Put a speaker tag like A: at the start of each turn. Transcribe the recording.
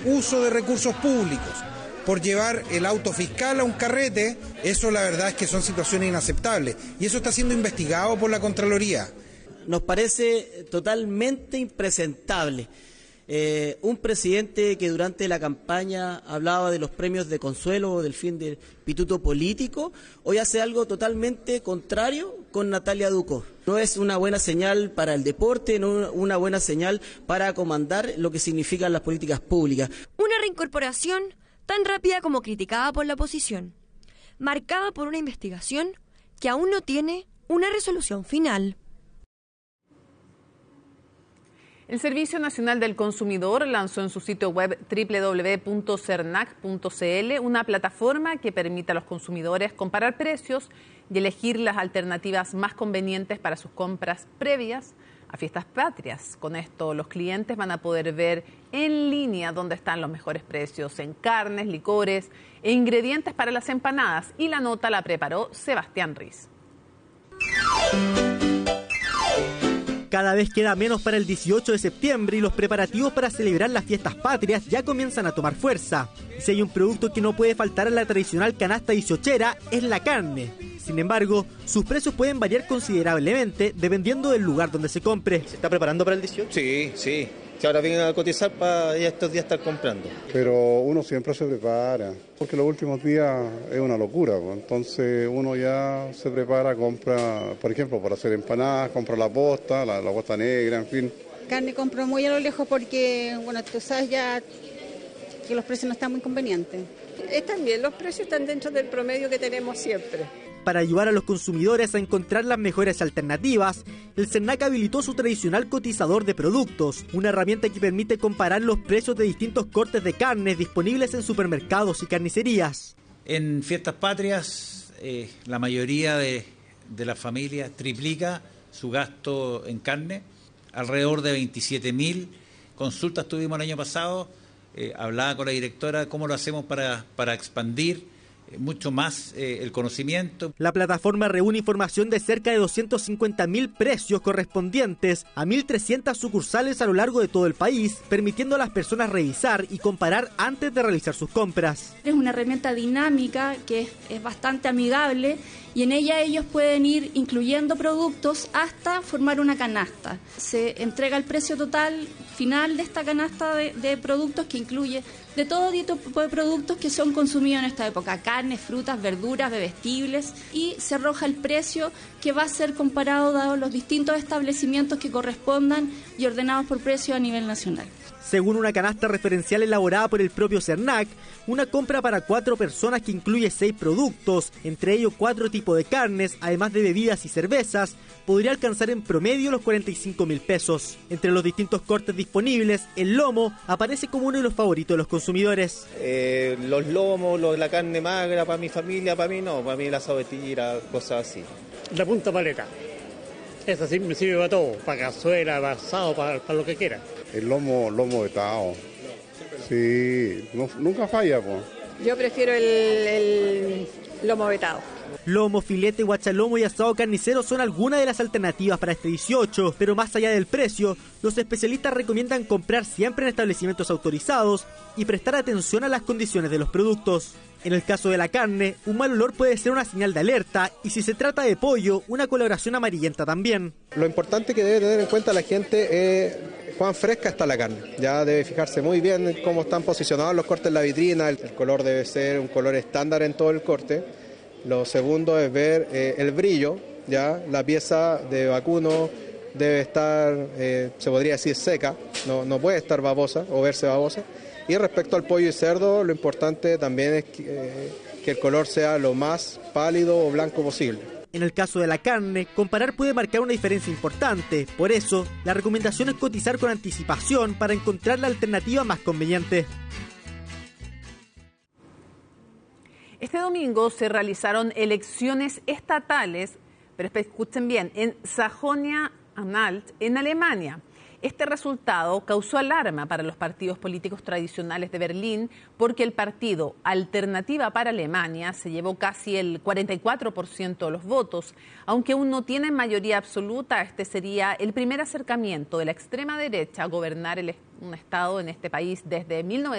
A: uso de recursos públicos, por llevar el auto fiscal a un carrete, eso la verdad es que son situaciones inaceptables. Y eso está siendo investigado por la Contraloría.
B: Nos parece totalmente impresentable. Un presidente que durante la campaña hablaba de los premios de consuelo o del fin del pituto político, hoy hace algo totalmente contrario con Natalia Ducó. No es una buena señal para el deporte, no una buena señal para comandar lo que significan las políticas públicas.
C: Una reincorporación tan rápida como criticada por la oposición, marcada por una investigación que aún no tiene una resolución final.
D: El Servicio Nacional del Consumidor lanzó en su sitio web www.cernac.cl una plataforma que permite a los consumidores comparar precios y elegir las alternativas más convenientes para sus compras previas a fiestas patrias. Con esto, los clientes van a poder ver en línea dónde están los mejores precios en carnes, licores e ingredientes para las empanadas. Y la nota la preparó Sebastián Riz.
E: Cada vez queda menos para el 18 de septiembre y los preparativos para celebrar las fiestas patrias ya comienzan a tomar fuerza. Si hay un producto que no puede faltar a la tradicional canasta 18era, es la carne. Sin embargo, sus precios pueden variar considerablemente dependiendo del lugar donde se compre.
F: ¿Se está preparando para el 18? Sí. Que ahora vienen a cotizar para ya estos días estar comprando.
G: Pero uno siempre se prepara, porque los últimos días es una locura, pues. Entonces uno ya se prepara, compra, por ejemplo, para hacer empanadas, compra la posta negra, en fin.
H: Carne compro muy a lo lejos porque, bueno, tú sabes ya que los precios no están muy convenientes.
I: Están bien, los precios están dentro del promedio que tenemos siempre.
E: Para ayudar a los consumidores a encontrar las mejores alternativas, el Cernac habilitó su tradicional cotizador de productos, una herramienta que permite comparar los precios de distintos cortes de carne disponibles en supermercados y carnicerías.
J: En fiestas patrias, la mayoría de las familias triplica su gasto en carne, alrededor de 27.000 consultas tuvimos el año pasado. Hablaba con la directora cómo lo hacemos para expandir mucho más el conocimiento.
E: La plataforma reúne información de cerca de 250.000 precios correspondientes a 1.300 sucursales a lo largo de todo el país, permitiendo a las personas revisar y comparar antes de realizar sus compras.
K: Es una herramienta dinámica que es bastante amigable y en ella ellos pueden ir incluyendo productos hasta formar una canasta. Se entrega el precio total final de esta canasta de productos que incluye de todo tipo de productos que son consumidos en esta época, carnes, frutas, verduras, bebestibles, y se arroja el precio que va a ser comparado dados los distintos establecimientos que correspondan y ordenados por precio a nivel nacional.
E: Según una canasta referencial elaborada por el propio Cernac, una compra para 4 personas que incluye 6 productos, entre ellos 4 tipos de carnes, además de bebidas y cervezas, podría alcanzar en promedio los 45.000 pesos. Entre los distintos cortes disponibles, el lomo aparece como uno de los favoritos de los consumidores.
F: Los lomos, la carne magra para mi familia, para mí no, para mí la sabatilla, cosas así.
L: La punta paleta, esa sí me sirve para todo, para cazuela, para asado, para lo que quiera.
G: El lomo vetado. Sí, nunca falla, pues.
I: Yo prefiero el lomo vetado.
E: Lomo, filete, guachalomo y asado carnicero son algunas de las alternativas para este 18, pero más allá del precio, los especialistas recomiendan comprar siempre en establecimientos autorizados y prestar atención a las condiciones de los productos. En el caso de la carne, un mal olor puede ser una señal de alerta y si se trata de pollo, una coloración amarillenta también.
F: Lo importante que debe tener en cuenta la gente es cuán fresca está la carne. Ya debe fijarse muy bien en cómo están posicionados los cortes en la vitrina, el color debe ser un color estándar en todo el corte. Lo segundo es ver el brillo, ya la pieza de vacuno debe estar, se podría decir seca, no puede estar babosa o verse babosa. Y respecto al pollo y cerdo, lo importante también es que el color sea lo más pálido o blanco posible.
E: En el caso de la carne, comparar puede marcar una diferencia importante. Por eso, la recomendación es cotizar con anticipación para encontrar la alternativa más conveniente.
D: Este domingo se realizaron elecciones estatales, pero escuchen bien, en Sajonia-Anhalt, en Alemania. Este resultado causó alarma para los partidos políticos tradicionales de Berlín porque el partido Alternativa para Alemania se llevó casi el 44% de los votos. Aunque aún no tienen mayoría absoluta, este sería el primer acercamiento de la extrema derecha a gobernar un estado en este país desde 1990.